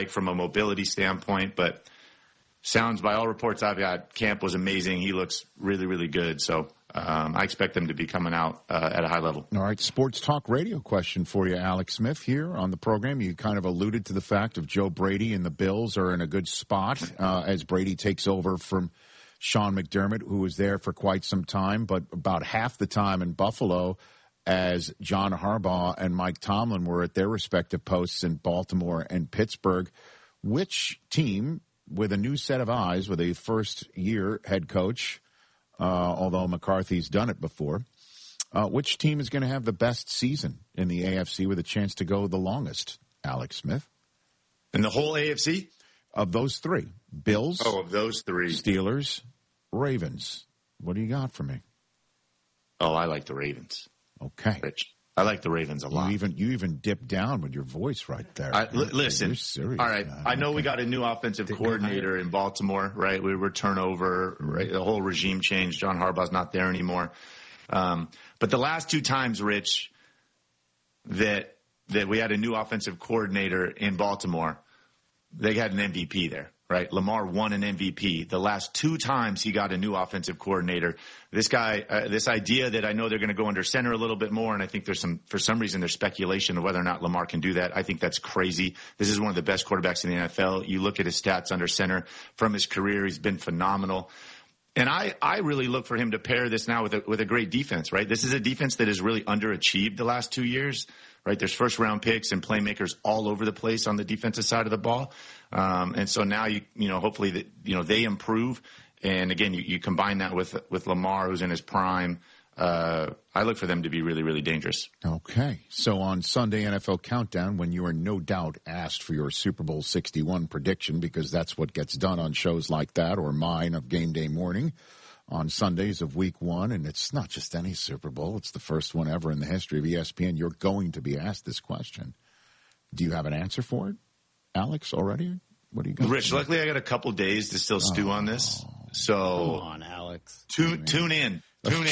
from a mobility standpoint, but sounds by all reports I've got, camp was amazing. He looks really, really good. So I expect them to be coming out at a high level. All right, Sports Talk Radio question for you, Alex Smith, here on the program. You kind of alluded to the fact of Joe Brady and the Bills are in a good spot as Brady takes over from Sean McDermott, who was there for quite some time, but about half the time in Buffalo as John Harbaugh and Mike Tomlin were at their respective posts in Baltimore and Pittsburgh. Which team, with a new set of eyes, with a first-year head coach, although McCarthy's done it before, which team is going to have the best season in the AFC with a chance to go the longest, Alex Smith? In the whole AFC? Of those three. Bills. Oh, of those three. Steelers. Ravens. What do you got for me? Oh, I like the Ravens. Okay. Rich. I like the Ravens a lot. You even dipped down with your voice right there. Listen, you're serious, all right. man. I know we got a new offensive coordinator in Baltimore, right? We were turnover, right? The whole regime change. John Harbaugh's not there anymore. But the last two times, Rich, that we had a new offensive coordinator in Baltimore, they had an MVP there, right? Lamar won an MVP. The last two times he got a new offensive coordinator, this guy, this idea that I know they're going to go under center a little bit more, and I think for some reason there's speculation of whether or not Lamar can do that. I think that's crazy. This is one of the best quarterbacks in the NFL. You look at his stats under center from his career, he's been phenomenal. And I really look for him to pair this now with a great defense, right? This is a defense that has really underachieved the last 2 years, right? There's first round picks and playmakers all over the place on the defensive side of the ball. And so now hopefully they improve. And again, you combine that with Lamar, who's in his prime. I look for them to be really, really dangerous. Okay. So on Sunday NFL Countdown, when you are no doubt asked for your Super Bowl 61 prediction, because that's what gets done on shows like that, or mine of Game Day Morning on Sundays of Week 1, and it's not just any Super Bowl, it's the first one ever in the history of ESPN, you're going to be asked this question. Do you have an answer for it, Alex, already? What do you got? Rich, luckily I got a couple days to still stew on this. So come on, Alex. Tune in.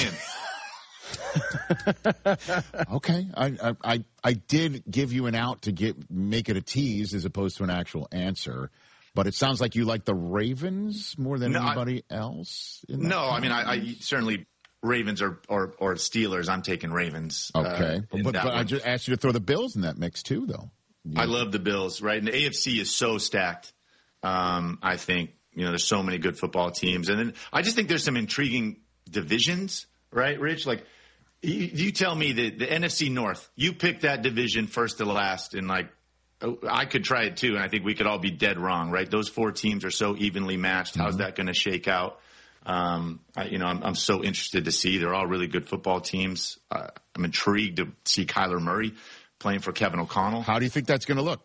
Okay. I did give you an out to make it a tease as opposed to an actual answer. But it sounds like you like the Ravens more than anybody else. I certainly Ravens or Steelers. I'm taking Ravens. Okay, but I just asked you to throw the Bills in that mix too, though. I love the Bills. Right, and the AFC is so stacked. I think there's so many good football teams, and then I just think there's some intriguing divisions. Right, Rich? Like you tell me the NFC North. You pick that division first to last, and I could try it too, and I think we could all be dead wrong, right? Those four teams are so evenly matched. How's that going to shake out? I'm so interested to see. They're all really good football teams. I'm intrigued to see Kyler Murray playing for Kevin O'Connell. How do you think that's going to look?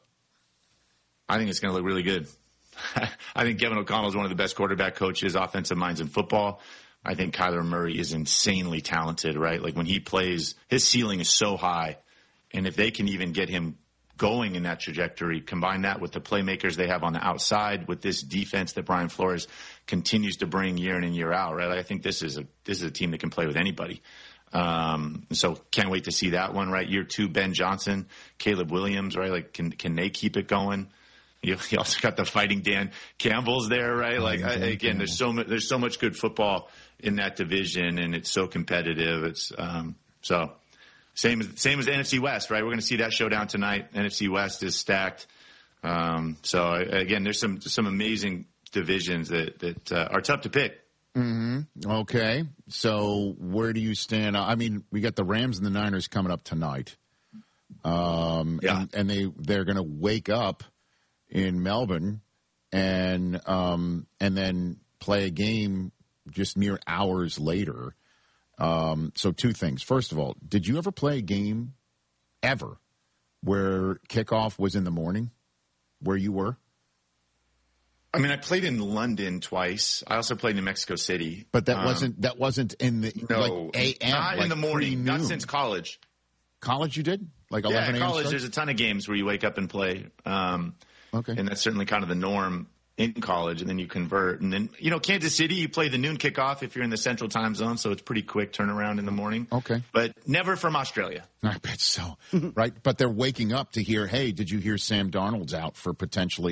I think it's going to look really good. I think Kevin O'Connell is one of the best quarterback coaches, offensive minds in football. I think Kyler Murray is insanely talented, right? Like when he plays, his ceiling is so high, and if they can even get him going in that trajectory, combine that with the playmakers they have on the outside, with this defense that Brian Flores continues to bring year in and year out, right? I think this is a team that can play with anybody. So can't wait to see that one, right? Year 2, Ben Johnson, Caleb Williams, right? Like can they keep it going? You also got the Fighting Dan Campbell's there, right? Again, there's so much good football in that division, and it's so competitive. It's so. Same as the NFC West, right? We're going to see that showdown tonight. NFC West is stacked. So again, there's some amazing divisions that are tough to pick. Mm-hmm. Okay. So where do you stand? I mean, we got the Rams and the Niners coming up tonight. And they're going to wake up in Melbourne and then play a game just mere hours later. So two things. First of all, did you ever play a game ever where kickoff was in the morning where you were? I mean, I played in London twice. I also played in Mexico City. But that wasn't in the AM. Not in the morning. Not since college. College you did? 11 a.m. college, start? there's a ton of games where you wake up and play. Okay. And that's certainly kind of the norm in college, and then you convert. And then, Kansas City, you play the noon kickoff if you're in the central time zone, so it's pretty quick turnaround in the morning. Okay. But never from Australia. I bet so. Right? But they're waking up to hear, hey, did you hear Sam Darnold's out for potentially